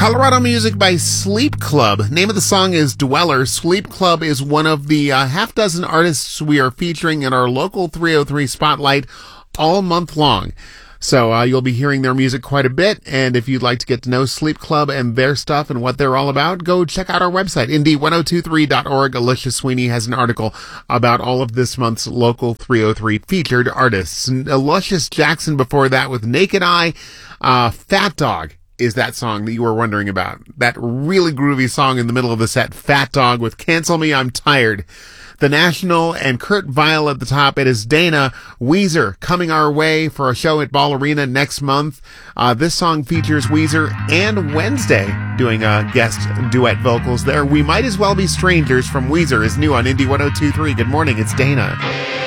Colorado music by Sleep Club. Name of the song is Dweller. Sleep Club is one of the half dozen artists we are featuring in our local 303 Spotlight all month long. So you'll be hearing their music quite a bit, and if you'd like to get to know Sleep Club and their stuff and what they're all about, go check out our website, indy1023.org. Alicia Sweeney has an article about all of this month's local 303 featured artists. And Luscious Jackson before that with Naked Eye. Fat Dog is that song that you were wondering about. That really groovy song in the middle of the set, Fat Dog with Cancel Me, I'm Tired. The National and Kurt Vile at the top. It is Dana. Weezer coming our way for a show at Ball Arena next month. This song features Weezer and Wednesday doing guest duet vocals there. We Might As Well Be Strangers from Weezer is new on Indy 102.3. Good morning, it's Dana.